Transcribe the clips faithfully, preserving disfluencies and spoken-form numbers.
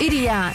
Ideal.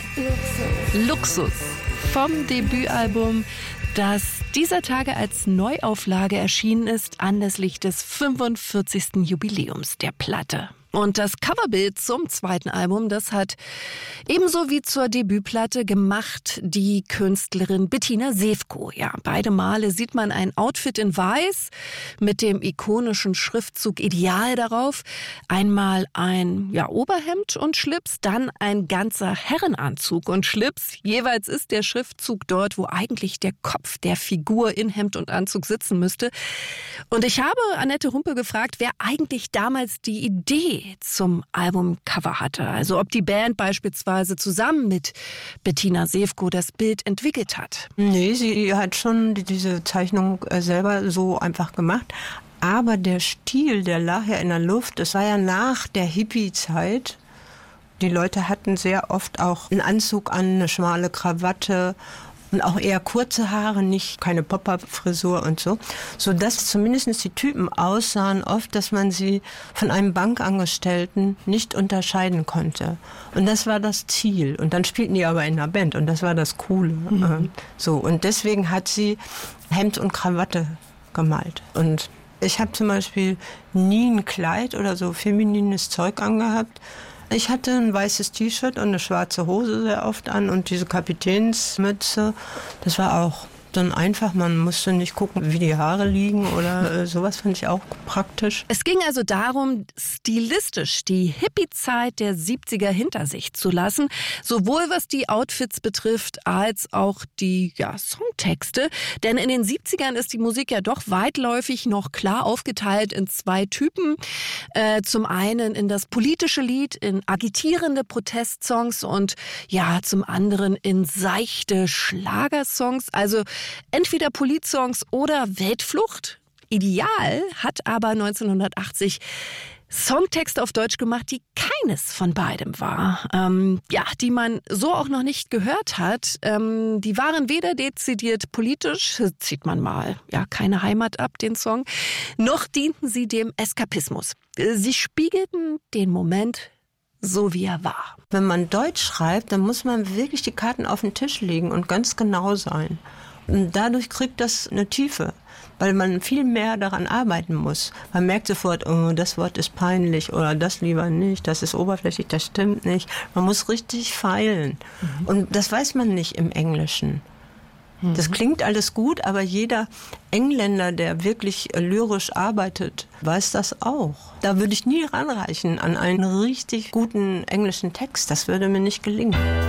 Luxus. Vom Debütalbum, das dieser Tage als Neuauflage erschienen ist, anlässlich des fünfundvierzigsten Jubiläums der Platte. Und das Coverbild zum zweiten Album, das hat ebenso wie zur Debütplatte gemacht die Künstlerin Bettina Sewko. Ja, beide Male sieht man ein Outfit in Weiß mit dem ikonischen Schriftzug Ideal darauf. Einmal ein ja, Oberhemd und Schlips, dann ein ganzer Herrenanzug und Schlips. Jeweils ist der Schriftzug dort, wo eigentlich der Kopf der Figur in Hemd und Anzug sitzen müsste. Und ich habe Annette Humpe gefragt, wer eigentlich damals die Idee zum Albumcover hatte. Also ob die Band beispielsweise zusammen mit Bettina Sewko das Bild entwickelt hat. Nee, sie hat schon diese Zeichnung selber so einfach gemacht. Aber der Stil, der lag ja in der Luft. Es war ja nach der Hippie-Zeit. Die Leute hatten sehr oft auch einen Anzug an, eine schmale Krawatte und auch eher kurze Haare, nicht keine Pop-Up-Frisur und so, sodass zumindest die Typen aussahen oft, dass man sie von einem Bankangestellten nicht unterscheiden konnte. Und das war das Ziel. Und dann spielten die aber in einer Band und das war das Coole. Mhm. So, und deswegen hat sie Hemd und Krawatte gemalt. Und ich habe zum Beispiel nie ein Kleid oder so feminines Zeug angehabt. Ich hatte ein weißes T-Shirt und eine schwarze Hose sehr oft an und diese Kapitänsmütze. Das war auch dann einfach, man musste nicht gucken, wie die Haare liegen oder äh, sowas, fand ich auch praktisch. Es ging also darum, stilistisch die Hippie-Zeit der siebziger hinter sich zu lassen, sowohl was die Outfits betrifft, als auch die ja, Songtexte. Denn in den siebzigern ist die Musik ja doch weitläufig noch klar aufgeteilt in zwei Typen. Äh, zum einen in das politische Lied, in agitierende Protestsongs und ja, zum anderen in seichte Schlagersongs. Also entweder Politsongs oder Weltflucht. Ideal hat aber neunzehnhundertachtzig Songtexte auf Deutsch gemacht, die keines von beidem war. Ähm, ja, die man so auch noch nicht gehört hat. Ähm, die waren weder dezidiert politisch, zieht man mal, ja, keine Heimat ab, den Song, noch dienten sie dem Eskapismus. Sie spiegelten den Moment so, wie er war. Wenn man Deutsch schreibt, dann muss man wirklich die Karten auf den Tisch legen und ganz genau sein. Und dadurch kriegt das eine Tiefe, weil man viel mehr daran arbeiten muss. Man merkt sofort, oh, das Wort ist peinlich oder das lieber nicht, das ist oberflächlich, das stimmt nicht. Man muss richtig feilen. Mhm. Und das weiß man nicht im Englischen. Mhm. Das klingt alles gut, aber jeder Engländer, der wirklich lyrisch arbeitet, weiß das auch. Da würde ich nie ranreichen an einen richtig guten englischen Text. Das würde mir nicht gelingen.